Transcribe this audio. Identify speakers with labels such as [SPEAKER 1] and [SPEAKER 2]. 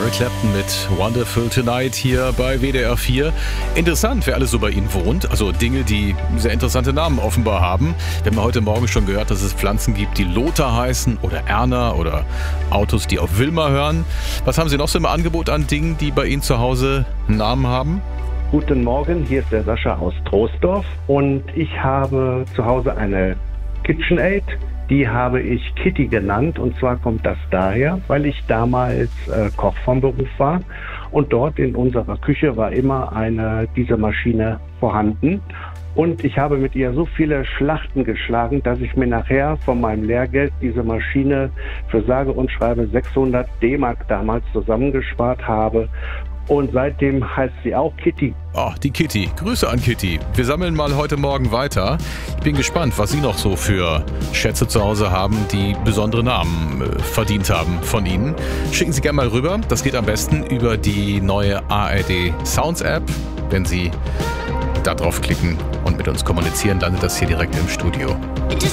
[SPEAKER 1] Eric Clapton mit Wonderful Tonight hier bei WDR 4. Interessant, wer alles so bei Ihnen wohnt. Also Dinge, die sehr interessante Namen offenbar haben. Wir haben heute Morgen schon gehört, dass es Pflanzen gibt, die Lothar heißen oder Erna oder Autos, die auf Wilma hören. Was haben Sie noch so im Angebot an Dingen, die bei Ihnen zu Hause einen Namen haben?
[SPEAKER 2] Guten Morgen, hier ist der Sascha aus Troisdorf und ich habe zu Hause eine KitchenAid. Die habe ich Kitty genannt und zwar kommt das daher, weil ich damals Koch vom Beruf war und dort in unserer Küche war immer diese Maschine vorhanden und ich habe mit ihr so viele Schlachten geschlagen, dass ich mir nachher von meinem Lehrgeld diese Maschine für sage und schreibe 600 D-Mark damals zusammengespart habe. Und seitdem heißt sie auch Kitty.
[SPEAKER 1] Oh, die Kitty. Grüße an Kitty. Wir sammeln mal heute Morgen weiter. Ich bin gespannt, was Sie noch so für Schätze zu Hause haben, die besondere Namen verdient haben von Ihnen. Schicken Sie gerne mal rüber. Das geht am besten über die neue ARD Sounds App. Wenn Sie da draufklicken und mit uns kommunizieren, landet das hier direkt im Studio.